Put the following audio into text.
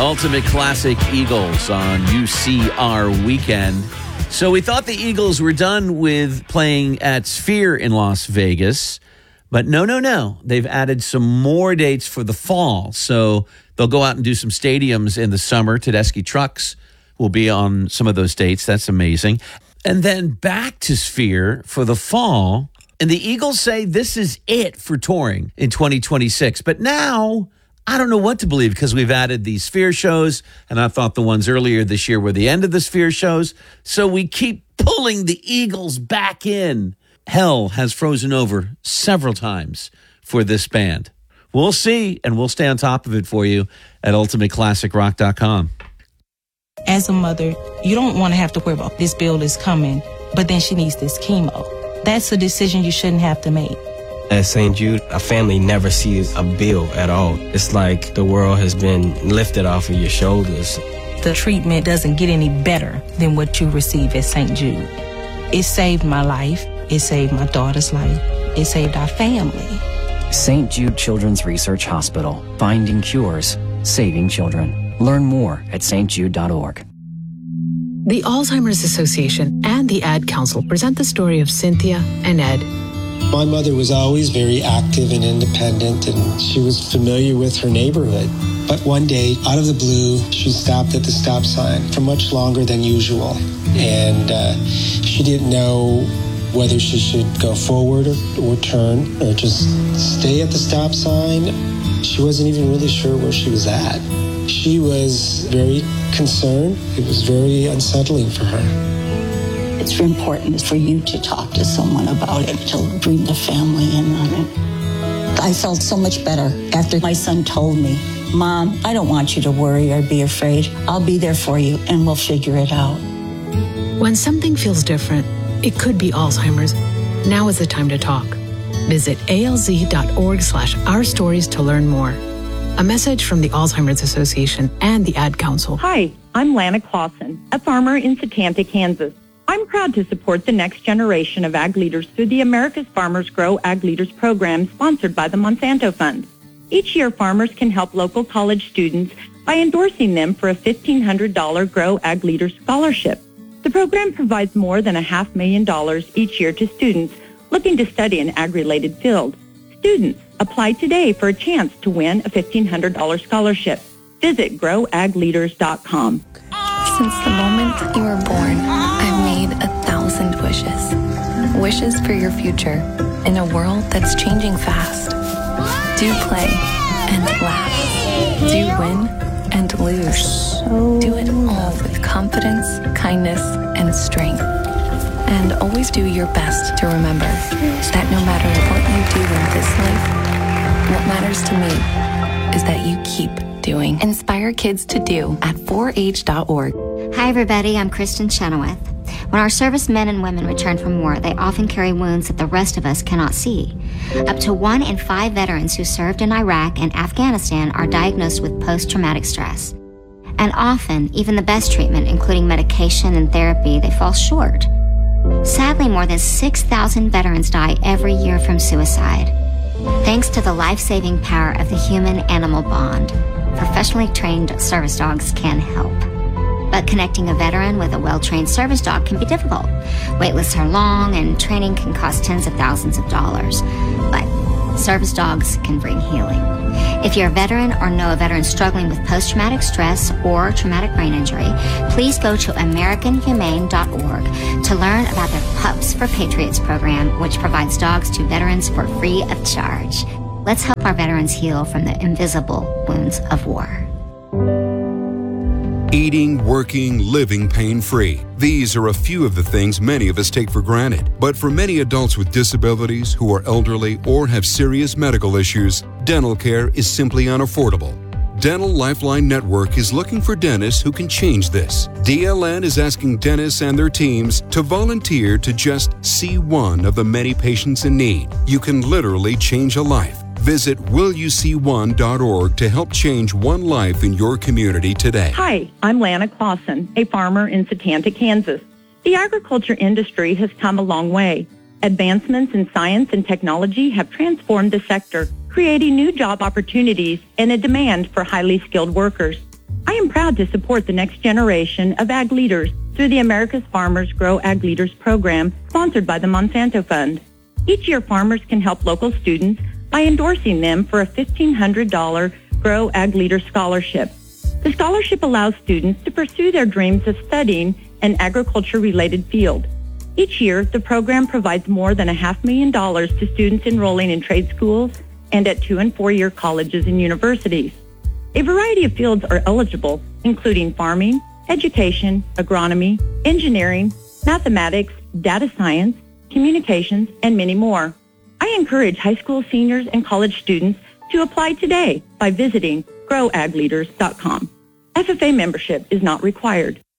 Ultimate Classic Eagles on UCR Weekend. So we thought the Eagles were done with playing at Sphere in Las Vegas, but no. They've added some more dates for the fall. So they'll go out and do some stadiums in the summer. Tedeschi Trucks will be on some of those dates. That's amazing. And then back to Sphere for the fall. And the Eagles say this is it for touring in 2026. But now, I don't know what to believe because we've added these Sphere shows, and I thought the ones earlier this year were the end of the Sphere shows. So we keep pulling the Eagles back in. Hell has frozen over several times for this band. We'll see, and we'll stay on top of it for you at ultimateclassicrock.com. As a mother, you don't want to have to worry about this bill is coming, but then she needs this chemo. That's a decision you shouldn't have to make. At St. Jude, a family never sees a bill at all. It's like the world has been lifted off of your shoulders. The treatment doesn't get any better than what you receive at St. Jude. It saved my life. It saved my daughter's life. It saved our family. St. Jude Children's Research Hospital. Finding cures. Saving children. Learn more at stjude.org. The Alzheimer's Association and the Ad Council present the story of Cynthia and Ed. My mother was always very active and independent, and she was familiar with her neighborhood. But one day, out of the blue, she stopped at the stop sign for much longer than usual. And she didn't know whether she should go forward or turn or just stay at the stop sign. She wasn't even really sure where she was at. She was very concerned. It was very unsettling for her. It's very important for you to talk to someone about it, to bring the family in on it. I felt so much better after my son told me, Mom, I don't want you to worry or be afraid. I'll be there for you and we'll figure it out. When something feels different, it could be Alzheimer's. Now is the time to talk. Visit alz.org/ourstories to learn more. A message from the Alzheimer's Association and the Ad Council. Hi, I'm Lana Clausen, a farmer in Satanta, Kansas. I'm proud to support the next generation of ag leaders through the America's Farmers Grow Ag Leaders program sponsored by the Monsanto Fund. Each year, farmers can help local college students by endorsing them for a $1,500 Grow Ag Leaders scholarship. The program provides more than $500,000 each year to students looking to study an ag-related field. Students, apply today for a chance to win a $1,500 scholarship. Visit growagleaders.com. Since the moment you were born, I've made 1,000 wishes. Wishes for your future in a world that's changing fast. Do play and laugh. Do win and lose. Do it all with confidence, kindness, and strength. And always do your best to remember that no matter what you do in this life, what matters to me is that you keep doing. Inspire kids to do at 4h.org. Hi, everybody. I'm Kristen Chenoweth. When our servicemen and women return from war, they often carry wounds that the rest of us cannot see. Up to 1 in 5 veterans who served in Iraq and Afghanistan are diagnosed with post-traumatic stress. And often, even the best treatment, including medication and therapy, they fall short. Sadly, more than 6,000 veterans die every year from suicide. Thanks to the life-saving power of the human-animal bond, professionally trained service dogs can help. But connecting a veteran with a well-trained service dog can be difficult. Wait lists are long and training can cost tens of thousands of dollars. But service dogs can bring healing. If you're a veteran or know a veteran struggling with post-traumatic stress or traumatic brain injury, please go to AmericanHumane.org to learn about their Pups for Patriots program, which provides dogs to veterans for free of charge. Let's help our veterans heal from the invisible wounds of war. Eating, working, living pain-free. These are a few of the things many of us take for granted. But for many adults with disabilities who are elderly or have serious medical issues, dental care is simply unaffordable. Dental Lifeline Network is looking for dentists who can change this. DLN is asking dentists and their teams to volunteer to just see one of the many patients in need. You can literally change a life. Visit willyouseeone.org to help change one life in your community today. Hi, I'm Lana Clausen, a farmer in Satanta, Kansas. The agriculture industry has come a long way. Advancements in science and technology have transformed the sector, creating new job opportunities and a demand for highly skilled workers. I am proud to support the next generation of ag leaders through the America's Farmers Grow Ag Leaders program sponsored by the Monsanto Fund. Each year, farmers can help local students by endorsing them for a $1,500 Grow Ag Leader scholarship. The scholarship allows students to pursue their dreams of studying an agriculture-related field. Each year, the program provides more than $500,000 to students enrolling in trade schools and at 2- and 4-year colleges and universities. A variety of fields are eligible, including farming, education, agronomy, engineering, mathematics, data science, communications, and many more. I encourage high school seniors and college students to apply today by visiting growagleaders.com. FFA membership is not required.